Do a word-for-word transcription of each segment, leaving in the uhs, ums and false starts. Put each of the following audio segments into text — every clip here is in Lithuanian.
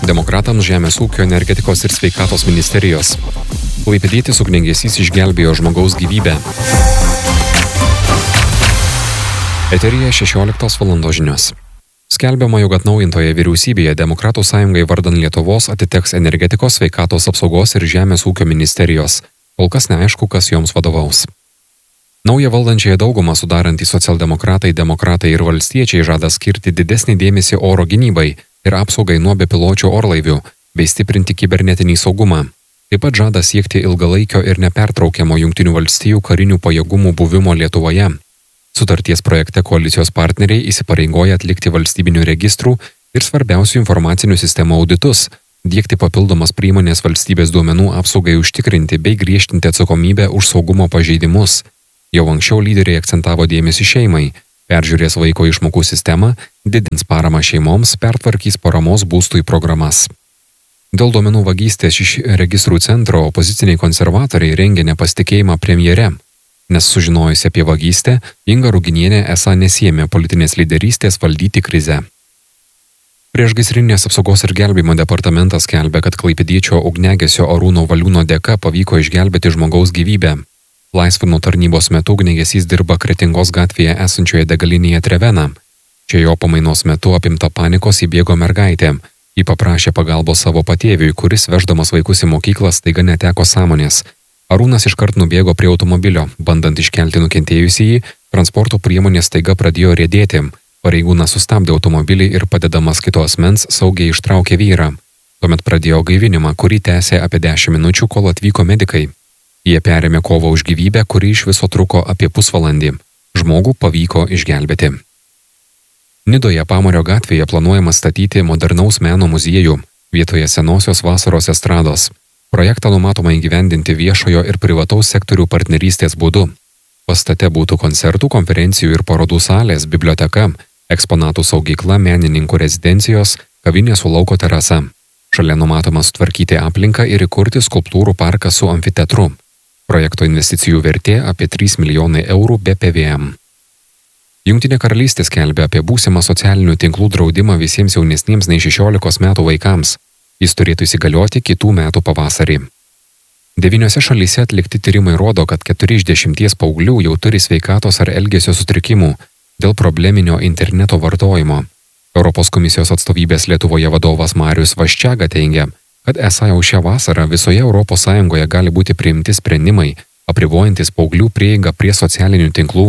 Demokratams Žemės ūkio, energetikos ir sveikatos ministerijos. Klaipėdietis ugniagesys išgelbėjo žmogaus gyvybę. Eteryje šešioliktos valandos žinios. Skelbiama, jog atnaujintoje vyriausybėje Demokratų sąjungai vardan Lietuvos atiteks energetikos, sveikatos apsaugos ir žemės ūkio ministerijos. Kol kas neaišku, kas joms vadovaus. Naują valdančiąją daugumą sudarantys socialdemokratai, demokratai ir valstiečiai žada skirti didesnį dėmesį oro gynybai ir apsaugai nuo bepiločių orlaivių, bei stiprinti kibernetinį saugumą. Taip pat žada siekti ilgalaikio ir nepertraukiamo Jungtinių valstijų karinių pajėgumų buvimo Lietuvoje. Sutarties projekte koalicijos partneriai įsipareigoja atlikti valstybinių registrų ir svarbiausių informacinių sistemų auditus, diegti papildomas priemonės valstybės duomenų apsaugai užtikrinti bei griežtinti atsakomybę už saugumo pažeidimus. Jau anksčiau lyderiai akcentavo dėmesį šeimai, peržiūrės vaiko išmokų sistemą, didins paramą šeimoms, pertvarkys paramos būstui programas. Dėl duomenų vagystės iš registrų centro opoziciniai konservatoriai rengia nepasitikėjimą premjere, nes sužinojusi apie vagystę, Inga Ruginienė esą nesiėmė politinės lyderystės valdyti krizę. Priešgaisrinės apsaugos ir gelbėjimo departamentas skelbia, kad klaipėdiečio ugniagesio Arūno Valiūno dėka pavyko išgelbėti žmogaus gyvybę. Laisvino tarnybos metu ugniagesys dirba Kretingos gatvėje esančioje degalinėje Trevena. Čia jo pamainos metu apimta panikos įbėgo mergaitė. Ji paprašė pagalbos savo patėviui, kuris veždamas vaikus į mokyklą staiga neteko sąmonės. Arūnas iškart nubėgo prie automobilio. Bandant iškelti nukentėjusįjį, transporto priemonė staiga pradėjo riedėti. Pareigūnas sustabdė automobilį ir padedamas kito asmens saugiai ištraukė vyrą. Tuomet pradėjo gaivinimą, kurį tęsė apie dešimt minučių, kol atvyko medikai. Jie perėmė kovą už gyvybę, kuri iš viso truko apie pusvalandį. Žmogų pavyko išgelbėti. Nidoje Pamario gatvėje planuojama statyti modernaus meno muziejų vietoje senosios vasaros estrados. Projektą numatoma įgyvendinti viešojo ir privataus sektorių partnerystės būdu. Pastate būtų koncertų, konferencijų ir parodų salės, biblioteka, eksponatų saugykla, menininkų rezidencijos, kavinė su lauko terasa. Šalia numatoma sutvarkyti aplinką ir įkurti skulptūrų parką su amfiteatru. Projekto investicijų vertė apie trys milijonai eurų be P V M. Jungtinė karalystė skelbia apie būsimą socialinių tinklų draudimą visiems jaunesniems nei šešiolikos metų vaikams. Jis turėtų įsigalioti kitų metų pavasarį. Devyniose šalyse atlikti tyrimai rodo, kad keturi iš dešimties paauglių jau turi sveikatos ar elgesio sutrikimų dėl probleminio interneto vartojimo. Europos komisijos atstovybės Lietuvoje vadovas Marius Vaščiaga teigia, kad esą jau šią vasarą visoje Europos Sąjungoje gali būti priimti sprendimai, apribojantis paauglių prieigą prie socialinių tinklų.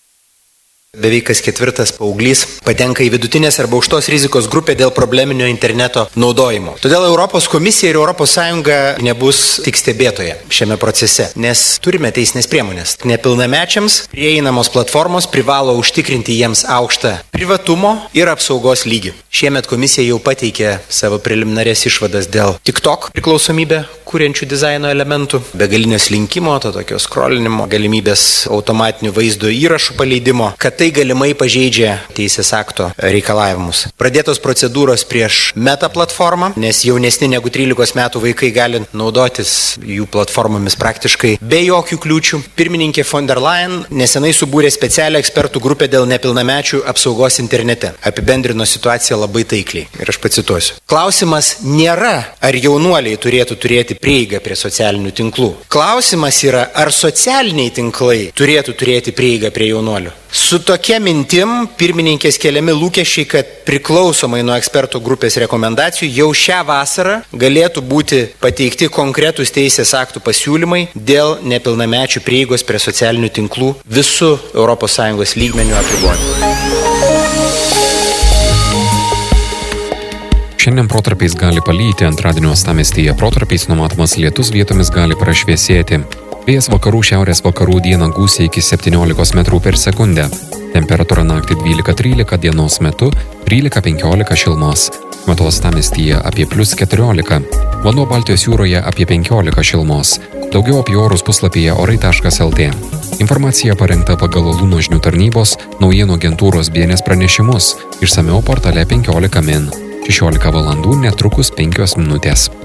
Beveik kas ketvirtas paauglys patenka į vidutinės arba aukštos rizikos grupę dėl probleminio interneto naudojimo. Todėl Europos komisija ir Europos Sąjunga nebus tik stebėtoja šiame procese, nes turime teisinės priemonės. Nepilnamečiams prieinamos platformos privalo užtikrinti jiems aukštą privatumo ir apsaugos lygį. Šiemet komisija jau pateikė savo preliminarės išvadas dėl TikTok priklausomybę kuriančių dizaino elementų, begalinio slinkimo, to tokio skrolinimo, galimybės automatinių vaizdo įrašų paleidimo, kad tai galimai pažeidžia teisės akto reikalavimus. Pradėtos procedūros prieš Meta platformą, nes jaunesni negu trylikos metų vaikai gali naudotis jų platformomis praktiškai be jokių kliūčių. Pirmininkė von der Leyen nesenai subūrė specialią ekspertų grupę dėl nepilnamečių apsaugos internete. Apibendrino situaciją labai taikliai. Ir aš pacituosiu. Klausimas nėra, ar jaunuoliai turėtų turėti prieigą prie socialinių tinklų. Klausimas yra, ar socialiniai tinklai turėtų turėti prieigą prie jaunuolių. Su tokia mintim pirmininkės keliami lūkesčiai, kad priklausomai nuo ekspertų grupės rekomendacijų jau šią vasarą galėtų būti pateikti konkretūs teisės aktų pasiūlymai dėl nepilnamečių prieigos prie socialinių tinklų visų Europos Sąjungos lygmenių apribojimų. Šiandien protarpiais gali palyti, antradienio uostamiestyje protarpiais numatomas lietus, vietomis gali prašviesėti. Vėjas vakarų šiaurės vakarų dieną gūsiai iki septyniolikos metrų per sekundę. Temperatūra naktį dvylika trylika, dienos metu trylika penkiolika šilumos. Metu uostamiestyje apie plius keturiolika. Vanduo Baltijos jūroje apie penkiolika šilumos. Daugiau apie orus puslapyje orai taškas el tė. Informacija parengta pagal Luno žinių tarnybos naujienų agentūros B N S pranešimus. Išsamiau portale penkiolika min. šešiolika valandų netrukus penkios minutės.